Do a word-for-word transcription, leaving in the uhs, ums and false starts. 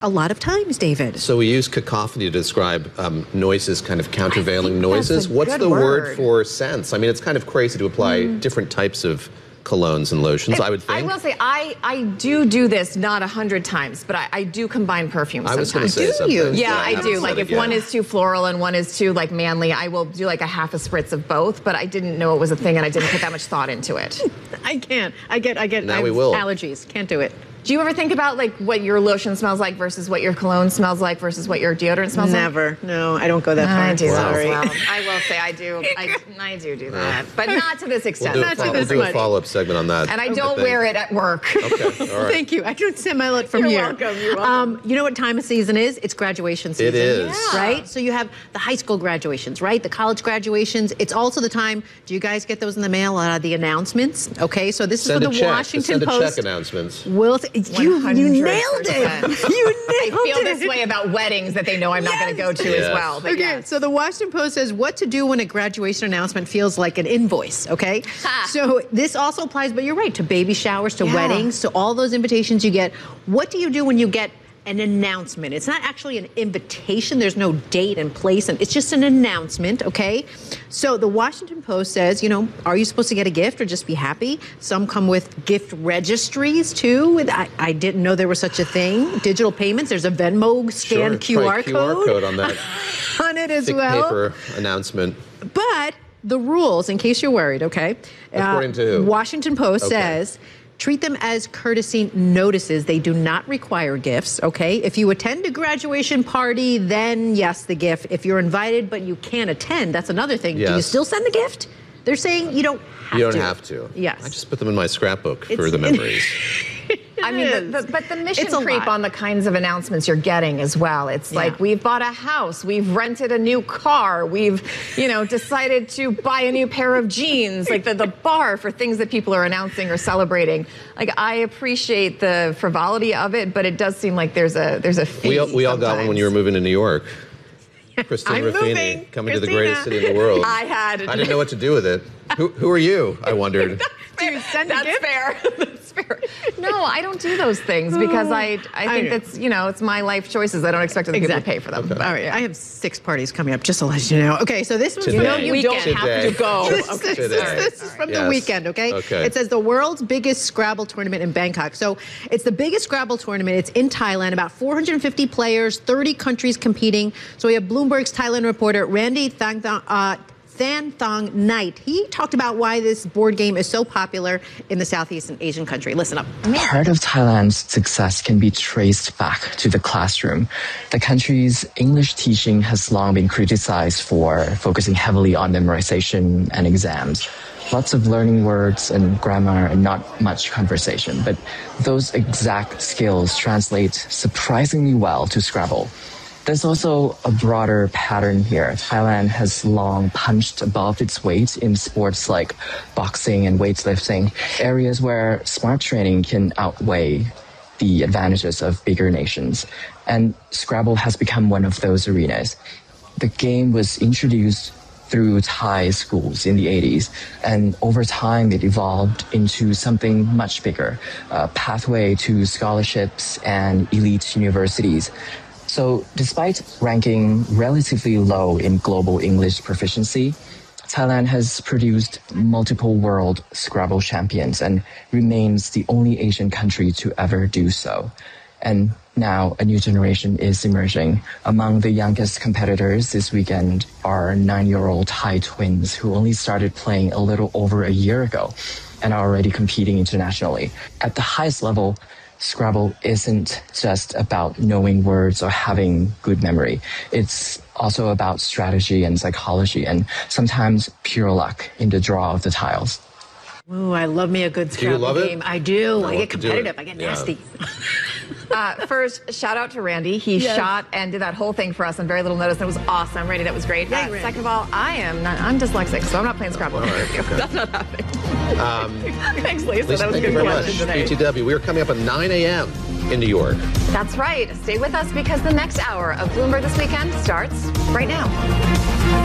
a lot of times, David. So we use cacophony to describe um, noises, kind of countervailing noises. What's the word. word for sense? I mean, it's kind of crazy to apply mm. different types of colognes and lotions, it, I would think. I will say, I, I do do this, not a hundred times, but I, I do combine perfumes I was going to sometimes. say do something. you? Yeah, yeah I do. Like if yeah. one is too floral and one is too like manly, I will do like a half a spritz of both, but I didn't know it was a thing and I didn't put that much thought into it. I can't. I get, I get now I we will. allergies. Can't do it. Do you ever think about like what your lotion smells like versus what your cologne smells like versus what your deodorant smells Never. like? Never. No, I don't go that far. I do. Sorry. Well. I will say I do. I, I do do that, but not to this extent. We'll do, Not a, to follow, this we'll do a much. follow-up segment on that. And I don't I wear it at work. Okay, all right. Thank you. I can smell it from You're here. welcome. You're welcome. Um, you know what time of season is? It's graduation season. It is. Yeah. Right? So you have the high school graduations, right? The college graduations. It's also the time. Do you guys get those in the mail? Uh, the announcements. Okay, so this Send is a for the check. Washington Send a Post. check announcements. Will you, you nailed it. You nailed I feel it. this way about weddings that they know I'm not Yes. going to go to Yes. as well. But Okay, yes. so the Washington Post says what to do when a graduation announcement feels like an invoice, okay? Ha. So this also applies, but you're right, to baby showers, to Yeah. weddings, to all those invitations you get. What do you do when you get an announcement? It's not actually an invitation. There's no date and place, and it's just an announcement, okay? So the Washington Post says, you know, are you supposed to get a gift or just be happy? Some come with gift registries, too. I, I didn't know there was such a thing. Digital payments. There's a Venmo scan Sure, Q R Q R code. code on that on it as thick well. paper announcement. But the rules, in case you're worried, okay? According to who? Washington Post Okay. says, treat them as courtesy notices. They do not require gifts, okay? If you attend a graduation party, then yes, the gift. If you're invited but you can't attend, that's another thing. Do you Yes. still send the gift? They're saying you don't have to. You don't have to. Yes. I just put them in my scrapbook for It's- the memories. I mean, the, the, but the mission It's a creep lot. on the kinds of announcements you're getting as well. It's Yeah. like, we've bought a house, we've rented a new car, we've, you know, decided to buy a new pair of jeans, like the, the bar for things that people are announcing or celebrating. Like, I appreciate the frivolity of it, but it does seem like there's a, there's a fee we all, we all got one when you were moving to New York. Christine I'm Ruffini, moving. coming to the Christina. greatest city in the world. I had. I didn't know what to do with it. Who, who are you? I wondered. Do you send a That's gift? fair. That's fair. No, I don't do those things because I, I I think know. that's, you know, it's my life choices. I don't expect other people to pay for them. Okay. All right, I have six parties coming up, just to let you know. Okay, so this was Today. You know, you don't Today. have to go. This, Okay. this is, Today. this is from the Yes. weekend, okay? Okay. It says the world's biggest Scrabble tournament in Bangkok. So it's the biggest Scrabble tournament. It's in Thailand. About four hundred fifty players, thirty countries competing. So we have Bloomberg's Thailand reporter Randy Thang Thang, uh, Than Thong Knight. He talked about why this board game is so popular in the Southeast Asian country. Listen up. Part of Thailand's success can be traced back to the classroom. The country's English teaching has long been criticized for focusing heavily on memorization and exams. Lots of learning words and grammar and not much conversation. But those exact skills translate surprisingly well to Scrabble. There's also a broader pattern here. Thailand has long punched above its weight in sports like boxing and weightlifting, areas where smart training can outweigh the advantages of bigger nations. And Scrabble has become one of those arenas. The game was introduced through Thai schools in the eighties, and over time it evolved into something much bigger, a pathway to scholarships and elite universities. So despite ranking relatively low in global English proficiency, Thailand has produced multiple world Scrabble champions and remains the only Asian country to ever do so. And now a new generation is emerging. Among the youngest competitors this weekend are nine-year-old Thai twins who only started playing a little over a year ago and are already competing internationally. At the highest level, Scrabble isn't just about knowing words or having good memory. It's also about strategy and psychology and sometimes pure luck in the draw of the tiles. Ooh, I love me a good you Scrabble love it? game. I do. I I want get to do it. competitive. I get Yeah. nasty. Uh, first, shout out to Randy. He Yes. shot and did that whole thing for us on very little notice. That was awesome. Randy, that was great. Yay, Uh, Randy. second of all, I am not, I'm dyslexic, so I'm not playing Scrabble. All right, okay. That's not happening. Um, Thanks, Lisa. Lisa, That was a thank you good very question much. today. B T W. We are coming up at nine a m in New York. That's right. Stay with us because the next hour of Bloomberg This Weekend starts right now.